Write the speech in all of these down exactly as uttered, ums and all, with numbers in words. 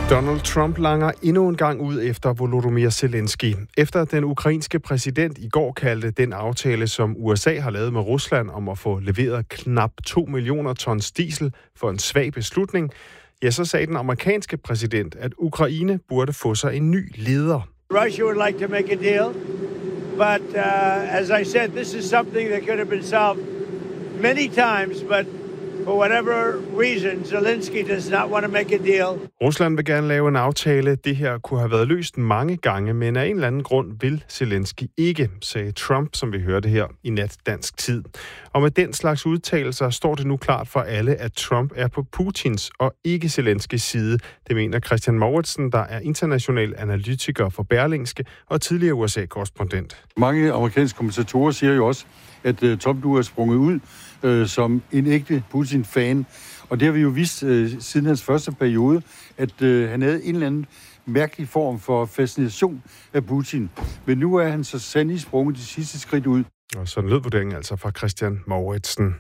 Donald Trump langer endnu en gang ud efter Volodymyr Zelensky. Efter den ukrainske præsident i går kaldte den aftale, som U S A har lavet med Rusland om at få leveret knap to millioner tons diesel for en svag beslutning, ja, så sagde den amerikanske præsident, at Ukraine burde få sig en ny leder. Russia would like to make a deal, but uh, as I said, this is something that could have been solved many times, but for whatever reason, Zelensky does not want to make a deal. Rusland vil gerne lave en aftale. Det her kunne have været løst mange gange, men af en eller anden grund vil Zelensky ikke, sagde Trump, som vi hørte her i nat dansk tid. Og med den slags udtalelser står det nu klart for alle, at Trump er på Putins og ikke Zelenskys side. Det mener Christian Mouritsen, der er international analytiker for Berlingske og tidligere U S A-korrespondent. Mange amerikanske kommentatorer siger jo også, at uh, Trump nu er sprunget ud uh, som en ægte Putin-fan. Og det har vi jo vist uh, siden hans første periode, at uh, han havde en eller anden mærkelig form for fascination af Putin. Men nu er han så sandelig sprunget de sidste skridt ud. Og sådan lød vurderingen altså fra Christian Mouritsen.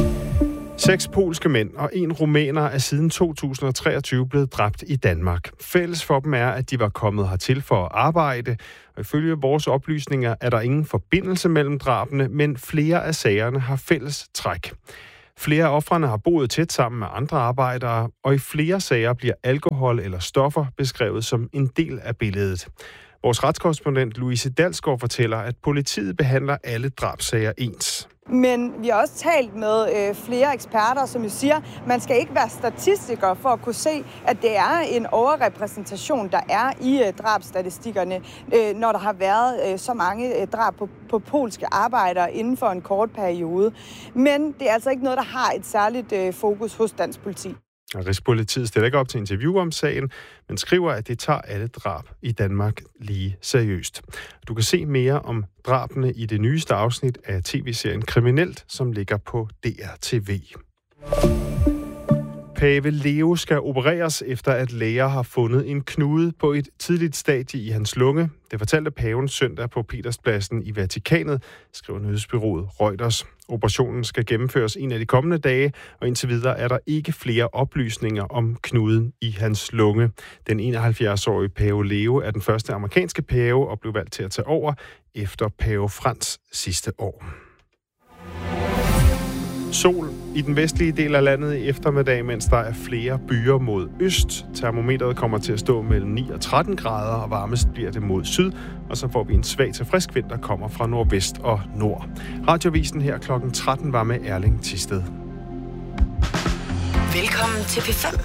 Seks polske mænd og en rumæner er siden to tusind og treogtyve blevet dræbt i Danmark. Fælles for dem er, at de var kommet hertil for at arbejde, og ifølge vores oplysninger er der ingen forbindelse mellem drabene, men flere af sagerne har fælles træk. Flere af ofrene har boet tæt sammen med andre arbejdere, og i flere sager bliver alkohol eller stoffer beskrevet som en del af billedet. Vores retskorrespondent Louise Dalsgaard fortæller, at politiet behandler alle drabssager ens. Men vi har også talt med øh, flere eksperter, som jo siger, at man skal ikke være statistiker for at kunne se, at det er en overrepræsentation, der er i øh, drabsstatistikkerne, øh, når der har været øh, så mange øh, drab på, på polske arbejdere inden for en kort periode. Men det er altså ikke noget, der har et særligt øh, fokus hos dansk politi. Rigspolitiet stiller ikke op til interview om sagen, men skriver, at det tager alle drab i Danmark lige seriøst. Du kan se mere om drabene i det nyeste afsnit af tv-serien Kriminelt, som ligger på D R T V. Pave Leo skal opereres efter, at læger har fundet en knude på et tidligt stadie i hans lunge. Det fortalte paven søndag på Peterspladsen i Vatikanet, skriver nyhedsbureauet Reuters. Operationen skal gennemføres en af de kommende dage, og indtil videre er der ikke flere oplysninger om knuden i hans lunge. Den enoghalvfjerds-årige pave Leo er den første amerikanske pave og blev valgt til at tage over efter pave Frans sidste år. Sol i den vestlige del af landet i eftermiddag, mens der er flere byer mod øst. Termometret kommer til at stå mellem ni og tretten grader, og varmest bliver det mod syd. Og så får vi en svag til frisk vind, der kommer fra nordvest og nord. Radiovisen her klokken tretten var med Erling Thisted. Velkommen til P fem.